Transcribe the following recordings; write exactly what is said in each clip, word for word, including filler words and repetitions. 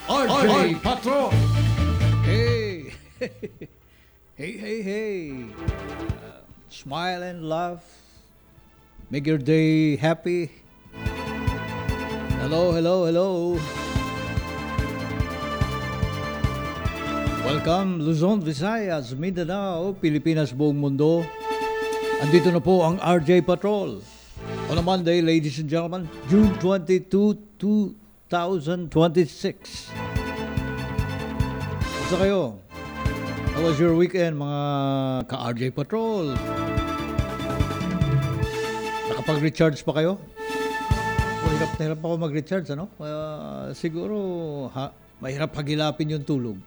R J Patro. Hey! Hey, hey, hey! Uh, smile and laugh. Make your day happy. Hello, hello, hello. Welcome, Luzon, Visayas, Mindanao, Pilipinas, buong mundo. Andito na po ang R J Patrol. On a Monday, ladies and gentlemen, June twenty-second, two thousand twenty-six. Basta kayo? How was your weekend, mga ka-R J Patrol? Nakapag-recharge pa kayo? O, hirap na hirap ako mag-recharge, ano? Uh, siguro, ha, mahirap hagilapin yung tulog.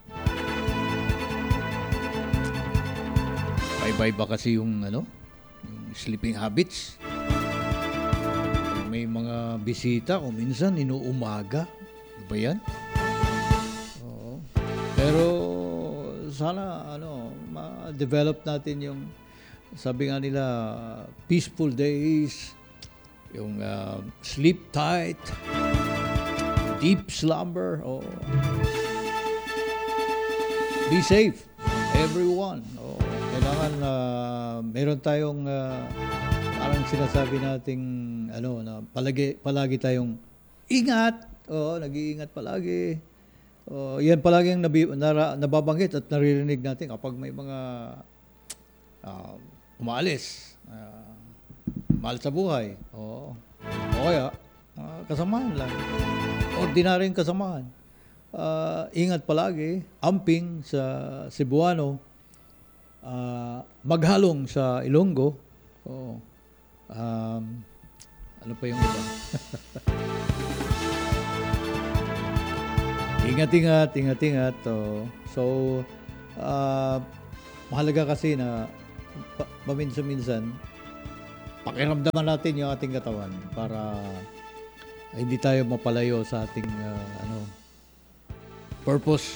Bye-bye ba kasi yung, ano, yung sleeping habits? Pag may mga bisita, o minsan, inuumaga. Ano ba yan? Oo. Pero, sana ano ma-develop natin yung sabi nga nila peaceful days, yung uh, sleep tight, deep slumber. Oh. Be safe everyone. Oh. Kailangan uh, meron tayong uh, parang sinasabi nating ano na palagi palagi tayong ingat. Oh, nag-iingat palagi. Uh, yan palagi ang nabi, nara, nababanggit at naririnig natin kapag may mga uh, umalis, uh, mahal sa buhay, o, o kaya uh, kasamahan lang, ordinaryong kasamahan. Uh, ingat palagi, amping sa Cebuano, uh, maghalong sa Ilonggo, o, um, ano pa yung iba? Ingat-ingat, ingat-ingat. Oh. So, uh, mahalaga kasi na pa, paminsan-minsan, pakiramdaman natin yung ating katawan para hindi tayo mapalayo sa ating uh, ano purpose.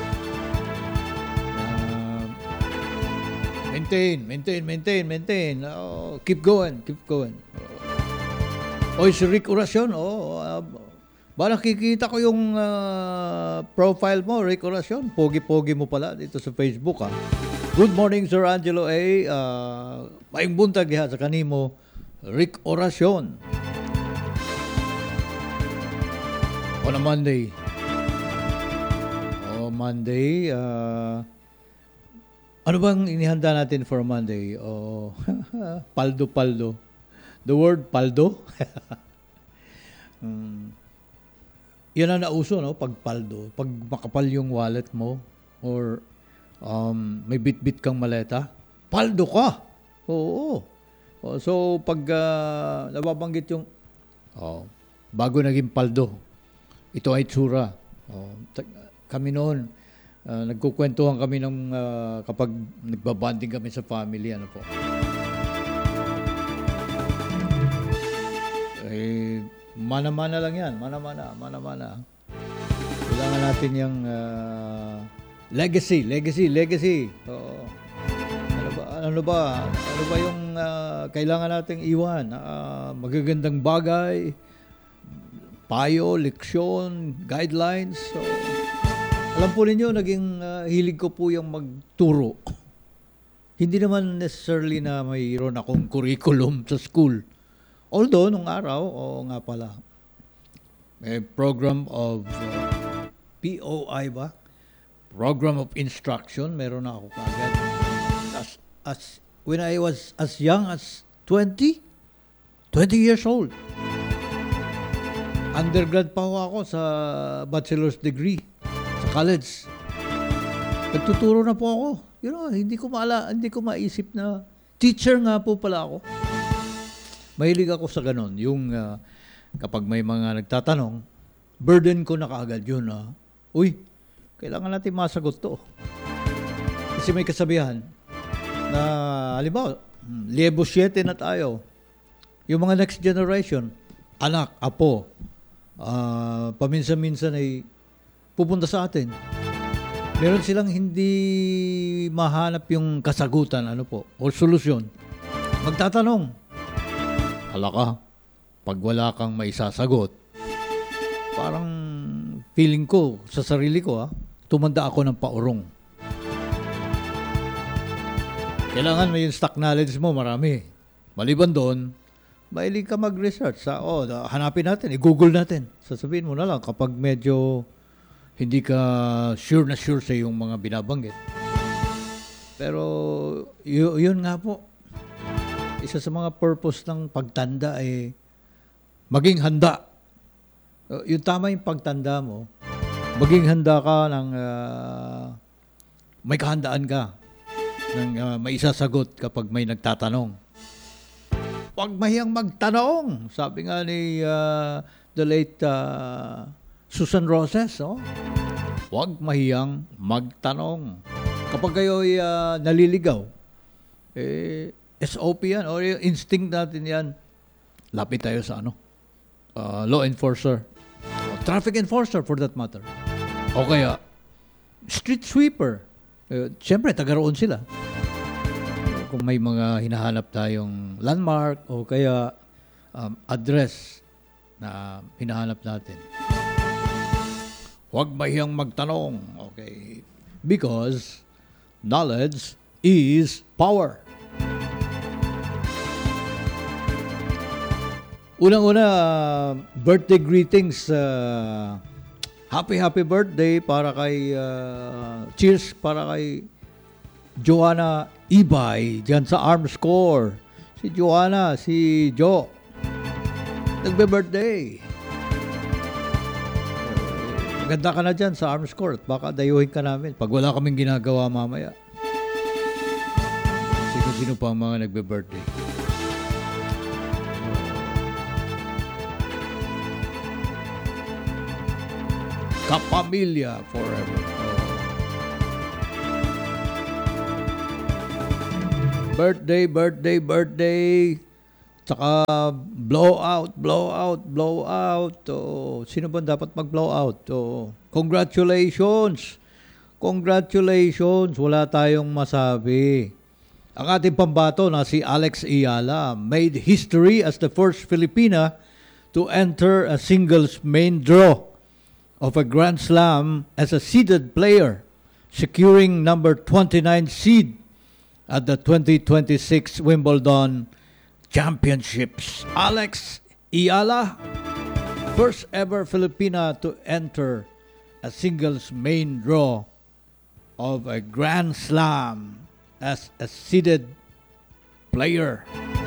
Uh, maintain, maintain, maintain, maintain. Oh, keep going, keep going. Oh, si Rick Oracion, oh, uh, ba nakikita ko yung uh, profile mo, Rick Oracion. Pogi-pogi mo pala dito sa Facebook, ha. Good morning, Sir Angelo A. Uh, maing buntag diha sa kanimo, Rick Oracion. On a Monday. Oh, Monday. Uh, ano bang inihanda natin for Monday? Oh, paldo-paldo. The word paldo. hmm. Yan ang nauso, no? Pagpaldo. Pag makapal yung wallet mo or um, may bit-bit kang maleta, paldo ka. Oo. Oh, so, pag uh, nababanggit yung oh, bago naging paldo, ito ay tsura. Oh, kami noon, uh, nagkukwentuhan kami ng uh, kapag nagbabanding kami sa family, ano po. Eh, mana-mana lang yan. Mana-mana. Mana-mana. Kailangan natin yung uh, legacy. Legacy. Legacy. Oo. Ano ba? Ano ba? Ano ba yung uh, kailangan nating iwan? Uh, magagandang bagay, payo, leksyon, guidelines. So, alam po ninyo, naging uh, hilig ko po yung magturo. Hindi naman necessarily na mayroon akong curriculum sa school. Although, nung araw, oo nga pala, may program of uh, P O I ba? Program of Instruction, meron na ako kagad. As, as, when I was as young as twenty, twenty years old. Undergrad pa ako sa bachelor's degree sa college. Nagtuturo na po ako. You know, hindi ko maala, hindi ko maisip na teacher nga po pala ako. Mahilig ako sa ganon. Yung uh, kapag may mga nagtatanong, burden ko na kaagad yun. Uh, Uy, kailangan natin masagot to. Kasi may kasabihan na, halimbawa, liebo siyete na tayo. Yung mga next generation, anak, apo, uh, paminsan-minsan ay pupunta sa atin. Meron silang hindi mahanap yung kasagutan, ano po, o solusyon. Magtatanong. Hala ka, pag wala kang maisasagot, parang feeling ko, sa sarili ko, ah, tumanda ako ng paurong. Kailangan may yung stock knowledge mo, marami. Maliban doon, mahilig ka mag-research. Sa, oh, hanapin natin, i-google natin. Sasabihin mo na lang kapag medyo hindi ka sure na sure sa yung mga binabanggit. Pero y- yun nga po, isa sa mga purpose ng pagtanda ay maging handa. Uh, yung tama yung pagtanda mo, maging handa ka ng uh, may kahandaan ka ng uh, may isasagot kapag may nagtatanong. Huwag mahiyang magtanong. Sabi nga ni uh, the late uh, Susan Roses, oh? Huwag mahiyang magtanong. Kapag kayo ay uh, naliligaw, eh, S O P yan, o instinct natin yan, lapit tayo sa ano, uh, law enforcer, o traffic enforcer for that matter. O kaya, street sweeper. Eh, Siyempre, taga roon sila. Kung may mga hinahanap tayong landmark o kaya um, address na hinahanap natin. Huwag mahiyang magtanong. Okay. Because knowledge is power. Unang-una, uh, birthday greetings. Uh, happy, happy birthday para kay, uh, cheers para kay Joanna Ibay dyan sa Armscore. Si Joanna, si Jo. Nagbe-birthday. Maganda ka na dyan sa Armscore at baka dayuhin ka namin pag wala kaming ginagawa mamaya. Sino-sino pa ang mga nagbe-birthday? Kapamilya forever. Oh. Birthday, birthday, birthday. Tsaka blowout, blowout, blowout. Oh, sino ba dapat mag-blowout? Oh, congratulations. Congratulations. Wala tayong masabi. Ang ating pambato na si Alex Ayala made history as the first Filipina to enter a singles main draw of a Grand Slam as a seeded player, securing number twenty-nine seed at the twenty twenty-six Wimbledon Championships. Alex Ayala, first ever Filipina to enter a singles main draw of a Grand Slam as a seeded player.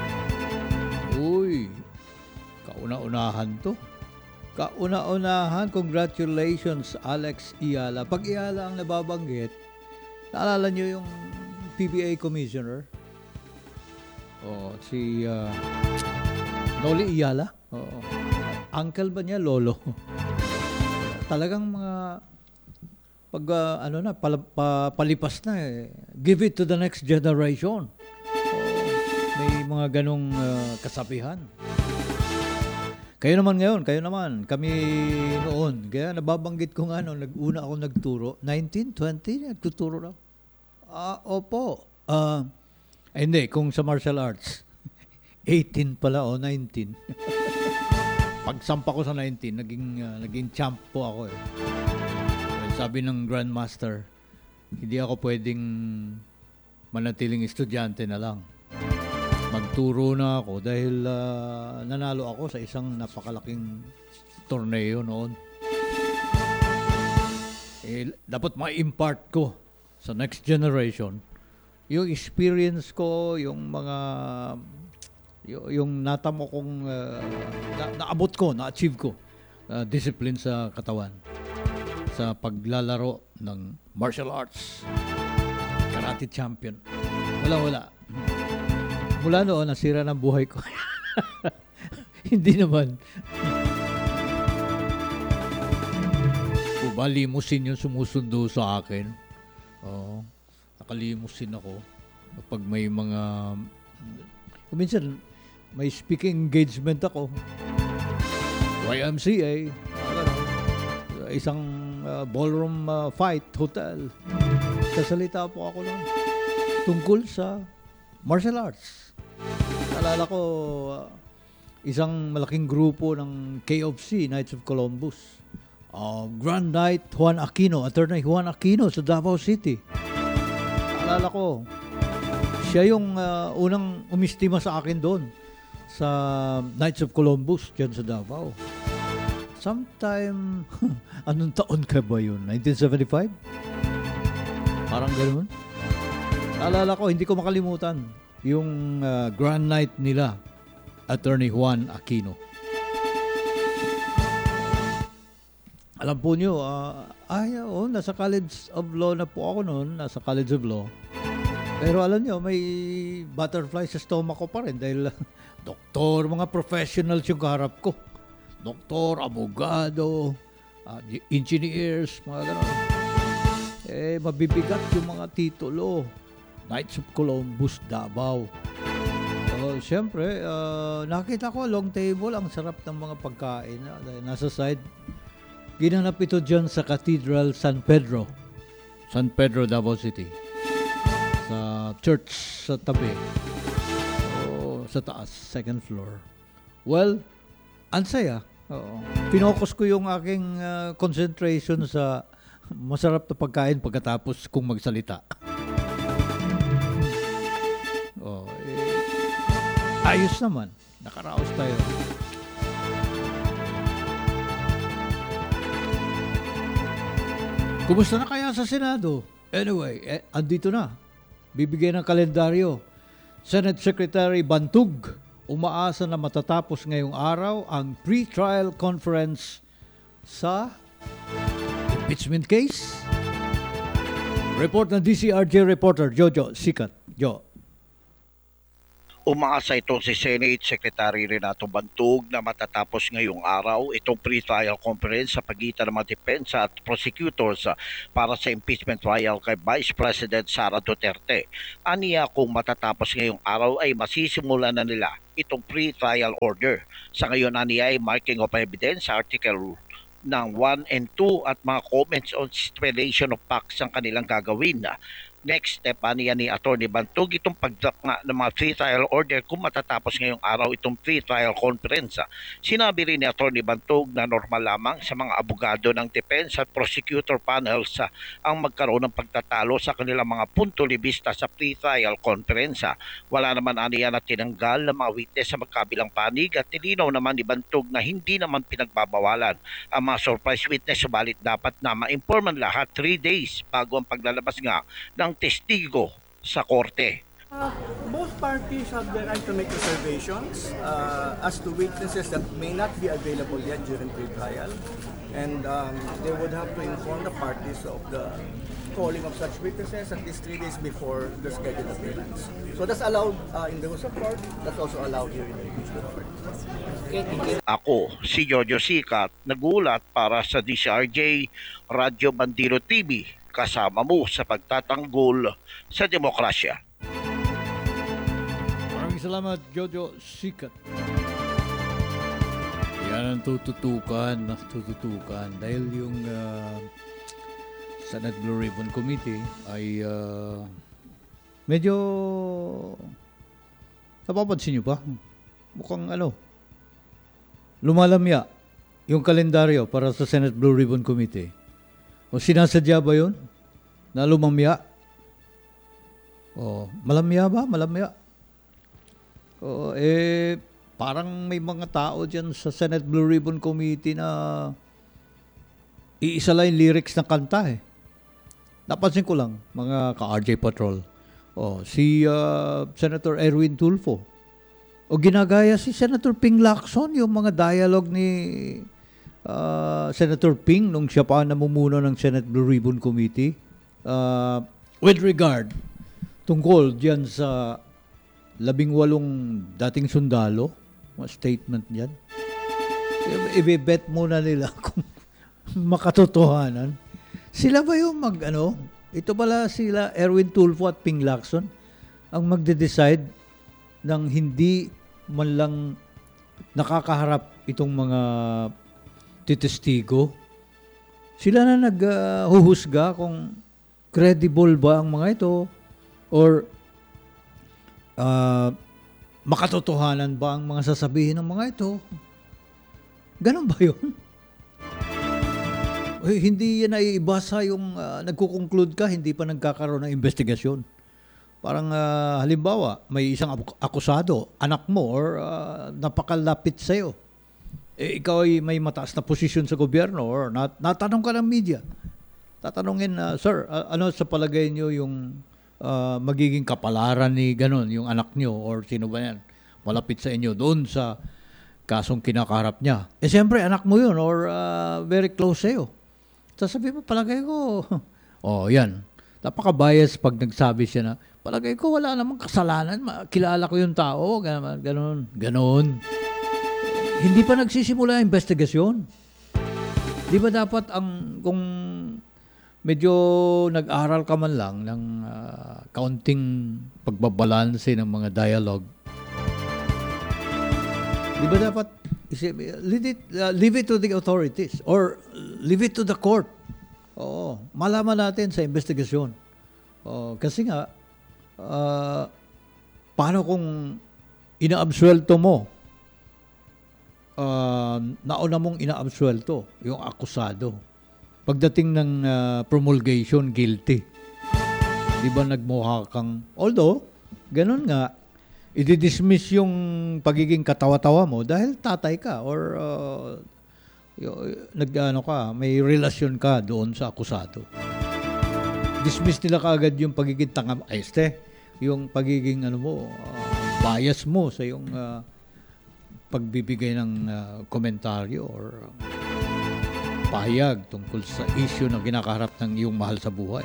Uy, kauna-unahan to. Kauna-unahan, congratulations Alex Ayala. Pag Ayala ang nababanggit, naalala nyo yung P B A Commissioner? Oh, si uh, Noli Ayala. Oo. Uncle ba niya? Lolo. Talagang mga pag uh, ano na, pal- pa- palipas na eh. Give it to the next generation. Oh, may mga ganong uh, kasabihan. Kayo naman ngayon, kayo naman, kami noon. Kaya nababanggit ko nga no, nag-una ako nagturo. nineteen, twenty, nagtuturo na. Ah, uh, opo. Ah, uh, Eh, hindi, kung sa martial arts, eighteen pala o nineteen. Pagsampa ko sa nineteen, naging, uh, naging champ po ako eh. Sabi ng Grandmaster, hindi ako pwedeng manatiling estudyante na lang. Magturo na ako dahil uh, nanalo ako sa isang napakalaking torneo noon. Eh, dapat ma-impart ko sa next generation yung experience ko, yung mga yung, yung natamo kong uh, na, naabot ko, na-achieve ko uh, discipline sa katawan sa paglalaro ng martial arts. Karate champion. Wala, wala. Mula noon, nasira ng buhay ko. Hindi naman. Uba, limusin yung sumusundo sa akin. Oo. Nakalimusin ako kapag may mga minsan may speaking engagement ako, Y M C A, uh, isang uh, ballroom uh, fight hotel, sasalita po ako nun tungkol sa martial arts. Naalala ko uh, isang malaking grupo ng K O C, Knights of Columbus, uh, Grand Knight Juan Aquino, Attorney Juan Aquino sa Davao City. Alala ko, siya yung uh, unang umistima sa akin doon sa Knights of Columbus dyan sa Davao. Sometime, anong taon ka ba yun? nineteen seventy-five? Parang ganoon. Alala ko, hindi ko makalimutan yung uh, Grand Knight nila, Attorney Juan Aquino. Alam po nyo, uh, ay, oh, nasa College of Law na po ako noon, nasa College of Law. Pero alam nyo, may butterfly sa stomach ko pa rin dahil doktor, mga professionals yung kaharap ko. Doktor, abogado, uh, engineers, mga gano'n. Eh, mabibigat yung mga titulo. Knights of Columbus, Davao. So, siyempre, uh, nakita ko long table, ang sarap ng mga pagkain. Uh, nasa side. Ginanap ito dyan sa Cathedral San Pedro. San Pedro, Davao City. Sa church sa tabi. O, sa taas, second floor. Well, ang saya. Oo. Pinocus ko yung aking uh, concentration sa masarap na pagkain pagkatapos kong magsalita. Oh, eh, ayos naman. Nakaraos tayo. Kumusta na kaya sa Senado? Anyway, eh, andito na. Bibigyan ng kalendaryo. Senate Secretary Bantug umaasa na matatapos ngayong araw ang pre-trial conference sa impeachment case. Report ng D C R J reporter Jojo Sikat. Jo. Umaasa itong si Senate Secretary Renato Bantug na matatapos ngayong araw itong pre-trial conference sa pagitan ng mga depensa at prosecutors para sa impeachment trial kay Vice President Sara Duterte. Aniya kung matatapos ngayong araw ay masisimulan na nila itong pre-trial order. Sa ngayon aniya ay marking of evidence sa article ng one and two at mga comments on stipulation of facts ang kanilang gagawin. Next step aniya ni Atty. Bantug itong pagdrap nga ng mga pre-trial order kung matatapos ngayong araw itong pre-trial conference. Sinabi rin ni Atty. Bantug na normal lamang sa mga abogado ng defense at prosecutor panels ang magkaroon ng pagtatalo sa kanilang mga punto de vista sa pre-trial conference. Wala naman aniya na tinanggal ng mga witness sa magkabilang panig at nilinaw naman ni Bantug na hindi naman pinagbabawalan ang mga surprise witness, subalit dapat na ma-informan lahat three days bago ang paglalabas nga ng testigo sa korte. Uh, both parties have the right to make reservations uh, as to witnesses that may not be available yet during pre-trial, and um, they would have to inform the parties of the calling of such witnesses at least three days before the scheduled appearance. So that's allowed uh, in the rules of court, that's also allowed here in the impeachment court. Ako, si Jojo Sikat, nagulat para sa D C R J Radyo Bandiro T V, kasama mo sa pagtatanggol sa demokrasya. Maraming salamat, Jojo Sikat. Yan ang tututukan, tututukan. Dahil yung uh, Senate Blue Ribbon Committee ay uh, medyo napapansin nyo ba? Mukhang ano, lumalamya yung kalendaryo para sa Senate Blue Ribbon Committee. O sinasadya ba yun? Na lumamya? O, malamya ba? Malamya? O, eh, parang may mga tao dyan sa Senate Blue Ribbon Committee na iisa lang yung lyrics ng kanta eh. Napansin ko lang, mga ka-R J Patrol. O, si uh, Senator Erwin Tulfo. O ginagaya si Senator Ping Lacson, yung mga dialogue ni Uh, Senator Ping nung siya pa namumuno ng Senate Blue Ribbon Committee uh, with regard tungkol diyan sa labing walong dating sundalo, mga statement diyan. I-bet muna nila kung makatotohanan. Sila ba yung mag ano? Ito pala sila Erwin Tulfo at Ping Lacson ang magde-decide ng hindi man lang nakakaharap itong mga testigo. Sila na naghuhusga uh, kung credible ba ang mga ito or uh, makatotohanan ba ang mga sasabihin ng mga ito. Ganon ba yun? Eh, hindi yan naiibasa yung ah, nagko-conclude ka, hindi pa nagkakaroon ng investigasyon. Parang ah, halimbawa, may isang ak- akusado, anak mo, or ah, napakalapit sa'yo. Eh, ikaw ay may mataas na posisyon sa gobyerno or nat- natanong ka ng media. Tatanungin na, sir, a- ano sa palagay niyo yung ah, magiging kapalaran ni ganun, yung anak niyo or sino ba yan, malapit sa inyo doon sa kasong kinakaharap niya. Eh, siyempre, anak mo yun or ah, very close sa'yo. Sasabi mo, palagay ko, oh, yan. Napaka-bias pag nagsabi siya na, palagay ko wala namang kasalanan, ma- kilala ko yung tao, ganun, ganun, ganun. Hindi pa nagsisimula ang investigasyon. Di ba dapat ang, kung medyo nag-aral ka man lang ng ah, kaunting pagbabalanse ng mga dialogue, di ba dapat isip- leave it, uh, leave it to the authorities or leave it to the court. Oo, malaman natin sa investigasyon. Oo, kasi nga, ah, paano kung inaabsuelto mo, ah, nauna mong inaabsuelto yung akusado. Pagdating ng ah, promulgation, guilty. Di ba nagmukha kang, although, ganun nga, i-dismiss yung pagiging katawa-tawa mo dahil tatay ka or uh, nag, ano ka, may relasyon ka doon sa akusado. Dismiss nila kaagad yung pagiging tanga, ay este, yung pagiging ano mo, uh, bias mo sa yung uh, pagbibigay ng uh, komentaryo or uh, pahayag tungkol sa issue na kinakaharap ng iyong mahal sa buhay.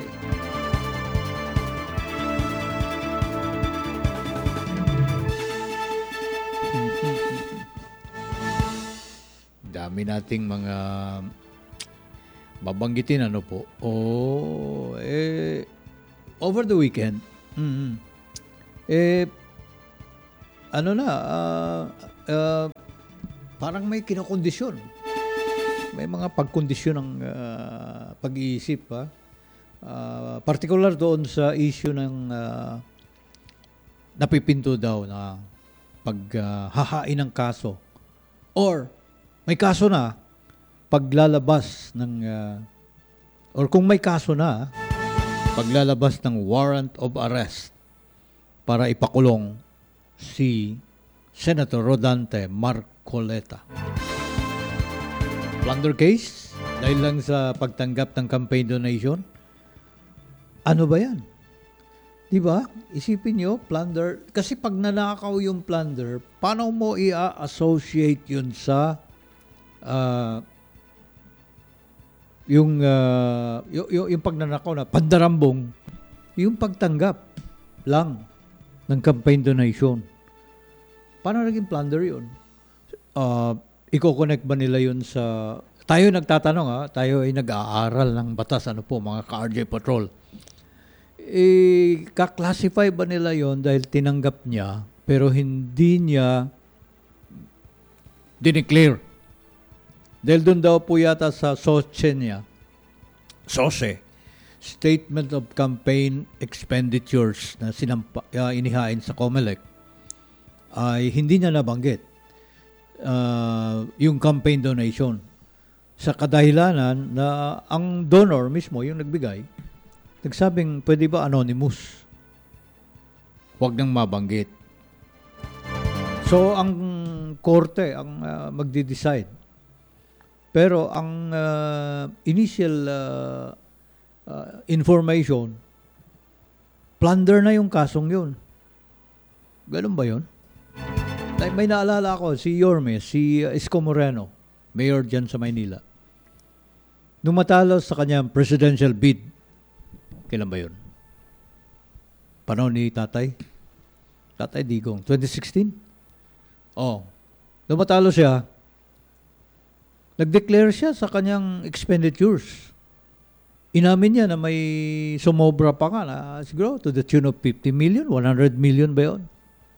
Dami nating mga babanggitin ano po. Oh, eh over the weekend. Mm, eh ano na ah, ah, parang may kinokondisyon. May mga pagkondisyon ng ah, pag-iisip ha. Ah, particular doon sa issue ng ah, napipinto daw na paghahain ng kaso or may kaso na paglalabas ng uh, or kung may kaso na paglalabas ng warrant of arrest para ipakulong si Senator Rodante Marcoleta. Plunder case dahil lang sa pagtanggap ng campaign donation. Ano ba yan? Di ba? Isipin nyo, plunder. Kasi pag nanakaw yung plunder, paano mo i-associate yun sa uh, yung, uh, yung, yung, yung pagnanakaw na pandarambong, yung pagtanggap lang ng campaign donation. Paano naging plunder yun? Uh, Iko-connect ba nila yun sa... Tayo nagtatanong ha, tayo ay nag-aaral ng batas, ano po, mga ka-R J Patrol. Eh, kaklasify ba nila yon dahil tinanggap niya pero hindi niya dineclare? Dahil doon daw po yata sa S O C E niya, S O C E, Statement of Campaign Expenditures na sinampa, uh, inihain sa COMELEC, ay hindi niya nabanggit uh, yung campaign donation sa kadahilanan na ang donor mismo, yung nagbigay, nagsabing, pwede ba anonymous? Huwag nang mabanggit. So, ang korte ang uh, magde-decide. Pero ang uh, initial uh, uh, information, plunder na yung kasong yun. Ganun ba yun? May naalala ako, si Yorme, si uh, Isko Moreno, mayor dyan sa Maynila. Nung matalo sa kanyang presidential bid, kailan ba yun? Panahon ni Tatay? Tatay Digong. twenty sixteen? Oh. Nung matalo siya, nag-declare siya sa kanyang expenditures. Inamin niya na may sumobra pa nga na siguro to the tune of fifty million, one hundred million ba yun?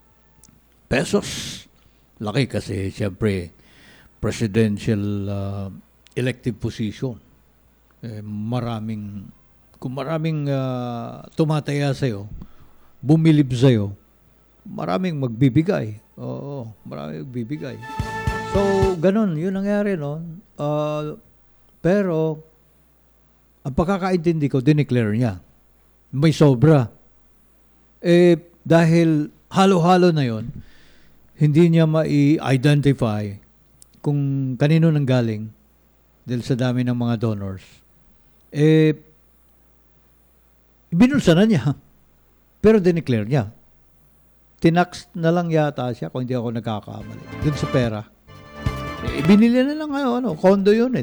Pesos. Laki kasi siyempre presidential uh, elective position. Eh, maraming kung maraming uh, tumataya sa'yo, bumilib sa'yo, maraming magbibigay. Oo, maraming magbibigay. So, ganun, yun nangyari noon. Uh, pero, ang pagkakaintindi ko, dineclare niya. May sobra. Eh, dahil halo-halo na yon, hindi niya ma-identify kung kanino nang galing dahil sa dami ng mga donors. Eh, binulsa na niya. Pero dineclare niya. Tinax na lang yata siya kung hindi ako nagkakamali. Dun sa pera. Eh, binili na lang ano, ano, condo unit.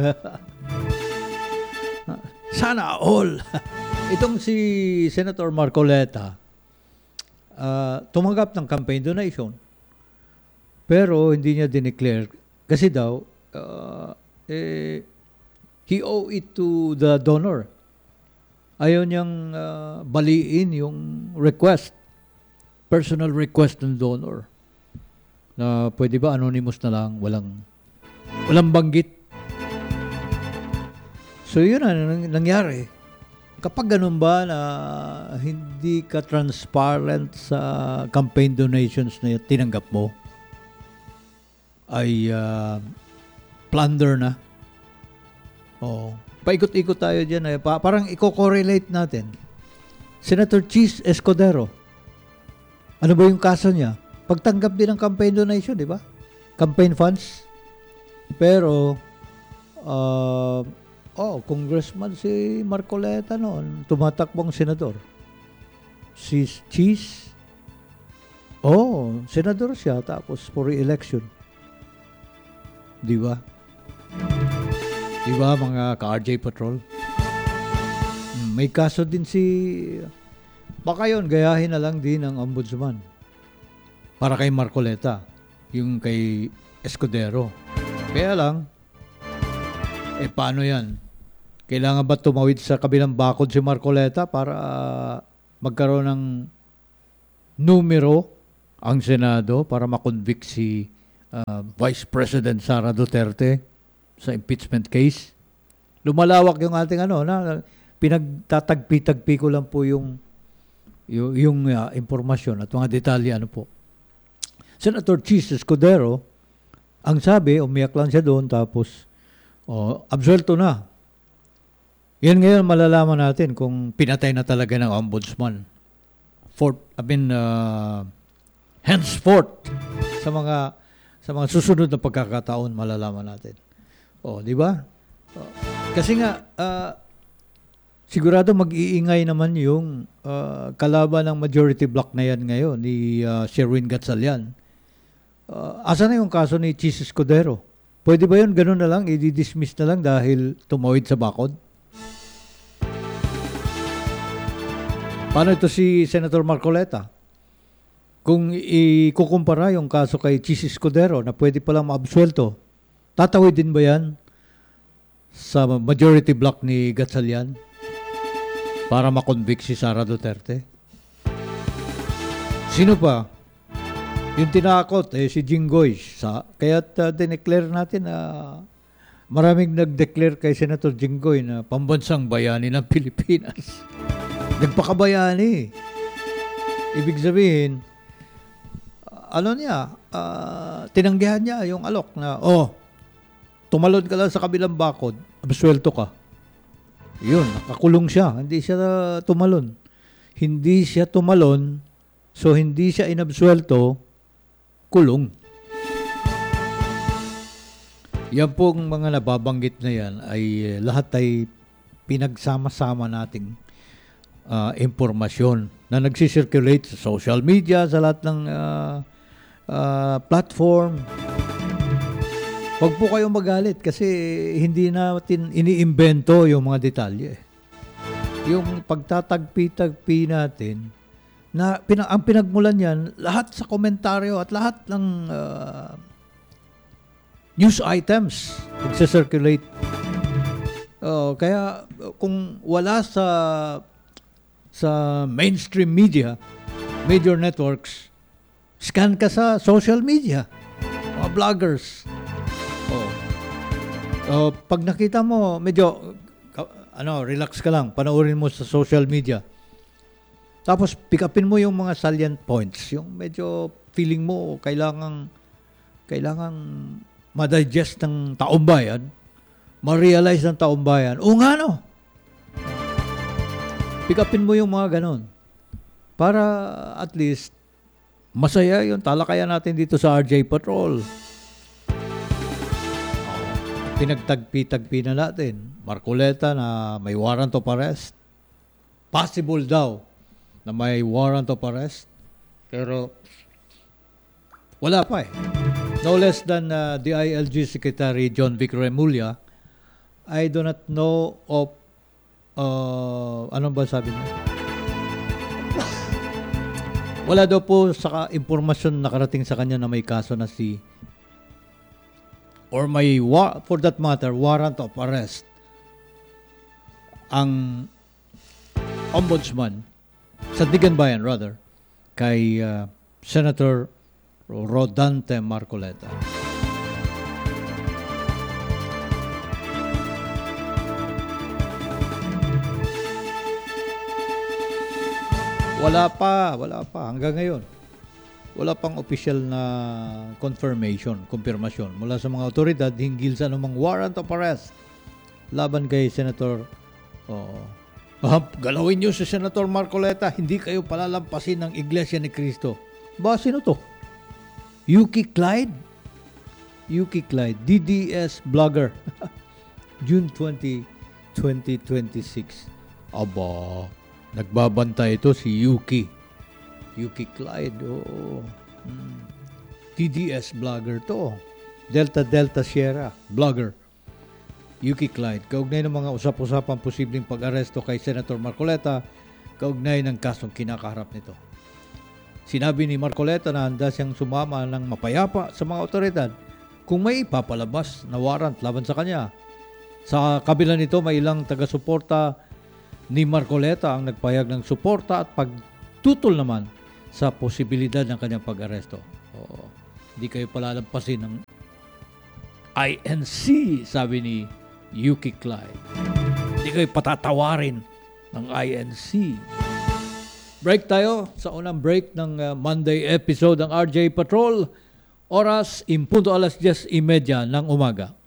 Sana all. Itong si Senator Marcoleta, uh, tumanggap ng campaign donation. Pero hindi niya dineclare. Kasi daw, uh, eh, he owe it to the donor. Ayaw niyang uh, baliin yung request, personal request ng donor. Na pwede ba anonymous na lang, walang walang banggit. So yun ang nangyari. Kapag ganun ba na hindi ka transparent sa campaign donations na tinanggap mo, ay uh, plunder na. Oo. Paikot-ikot tayo dyan. Eh. Pa- parang i-correlate natin. Senator Cheese Escudero. Ano ba yung kaso niya? Pagtanggap din ng campaign donation, di ba? Campaign funds. Pero, uh, oh, congressman si Marcoleta noon, tumatakbong senador. Si Cheese, oh, senador siya, tapos for re-election. Di ba? Di ba, mga ka-R J Patrol? May kaso din si, baka yun, gayahin na lang din ng ombudsman. Para kay Marcoleta, yung kay Escudero. Kaya lang, eh paano yan? Kailangan ba tumawid sa kabilang bakod si Marcoleta para uh, magkaroon ng numero ang Senado para makonvict si uh, Vice President Sara Duterte sa impeachment case? Lumalawak yung ating ano, na pinagtatagpi-tagpi ko lang po yung yung, yung uh, impormasyon at mga detalye ano po. Senator Cheese Escudero, ang sabi, umiyak lang siya doon, tapos, oh, absuelto na. Yan ngayon malalaman natin kung pinatay na talaga ng ombudsman. For, I mean, uh, henceforth, sa mga, sa mga susunod na pagkakataon, malalaman natin. Oh, di ba? Oh, kasi nga, uh, sigurado mag-iingay naman yung uh, kalaban ng majority block na yan ngayon, ni uh, Sherwin Gatchalian. Uh, asa na yung kaso ni Cheese Escudero? Pwede ba yun ganun na lang, i-dismiss na lang dahil tumawid sa bakod? Paano ito si Senator Marcoleta? Kung ikukumpara yung kaso kay Cheese Escudero na pwede palang maabsuelto, tatawid din ba yan sa majority block ni Gatchalian para makonvict si Sara Duterte? Sino pa? Yung tinakot, eh, si Jinggoy. Sa, kaya't uh, dineclare natin na uh, maraming nag-declare kay Senator Jinggoy na pambansang bayani ng Pilipinas. Nagpakabayani. Ibig sabihin, uh, ano niya, uh, tinanggihan niya yung alok na, oh, tumalon ka lang sa kabilang bakod, absuelto ka. Yun, nakakulong siya. Hindi siya uh, tumalon. Hindi siya tumalon, so hindi siya inabsuelto, kulong. Yan pong mga nababanggit na yan ay uh, lahat ay pinagsama-sama nating uh, impormasyon na nagsisirculate sa social media, sa lahat ng uh, uh, platform. Huwag po kayong magalit kasi hindi natin iniimbento yung mga detalye. Yung pagtatagpi-tagpi natin, na pina, ang pinagmulan yan, lahat sa komentaryo at lahat ng uh, news items nagsa-circulate. Uh, kaya kung wala sa sa mainstream media, major networks, scan ka sa social media, mga vloggers. Oh. Uh, pag nakita mo, medyo uh, ano, relax ka lang, panoorin mo sa social media. Tapos pick upin mo yung mga salient points, yung medyo feeling mo kailangang kailangang ma-digest ng taong bayan, ma-realize ng taong bayan. O nga no, Pick upin mo yung mga ganon. Para at least masaya yung talakayan natin dito sa R J Patrol. Pinagtagpi-tagpi na natin. Marcoleta na may warrant of arrest. Possible daw na may warrant of arrest. Pero wala pa eh. No less than uh, D I L G Secretary John Vic Remulla, I do not know of uh, ano ba sabi niya? Wala daw po sa impormasyon nakarating sa kanya na may kaso na si or may wa- for that matter warrant of arrest ang ombudsman sa Diganbayan rather kay uh, Senator Rodante Marcoleta. Wala pa, wala pa hanggang ngayon. Wala pang official na confirmation, kumpirmasyon mula sa mga otoridad hinggil sa anumang warrant of arrest laban kay Senator oh, ah, galawin niyo si Senator Marcoleta, hindi kayo palalampasin ng Iglesia ni Cristo. Ba, sino to? Yuki Clyde? Yuki Clyde, D D S blogger. June twentieth, twenty twenty-six. Aba, nagbabanta ito si Yuki. Yuki Clyde, oo. Hmm. D D S blogger to. Delta Delta Sierra blogger. Yuki Clyde, kaugnay ng mga usap-usapang posibleng pag-aresto kay Senator Marcoleta, kaugnay ng kasong kinakaharap nito. Sinabi ni Marcoleta na handa siyang sumama ng mapayapa sa mga otoridad kung may ipapalabas na warrant laban sa kanya. Sa kabila nito, may ilang taga-suporta ni Marcoleta ang nagpayag ng suporta at pagtutol naman sa posibilidad ng kanyang pag-aresto. Oo, hindi kayo palalampasin ng I N C, sabi ni Yuki Clyde. Hindi kayo patatawarin ng I N C. Break tayo sa unang break ng uh, Monday episode ng R J Patrol. Oras, impunto alas diyes y media ng umaga.